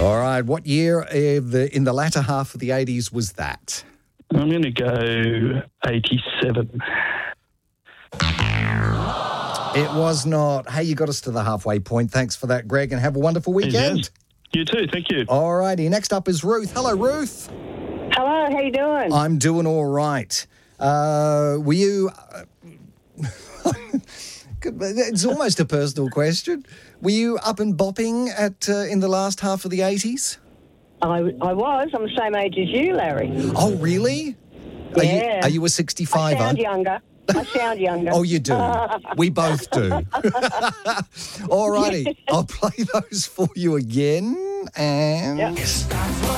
All right, what year in the latter half of the 80s was that? I'm going to go 87. It was not. Hey, you got us to the halfway point. Thanks for that, Greg, and have a wonderful weekend. Yes. You too, thank you. All righty, next up is Ruth. Hello, Ruth. Hello, how you doing? I'm doing all right. Were you... It's almost a personal question. Were you up and bopping in the last half of the 80s? I was. I'm the same age as you, Larry. Oh, really? Yeah. Are you a 65er? I sound younger. Oh, you do. We both do. All righty. I'll play those for you again. And... Yep.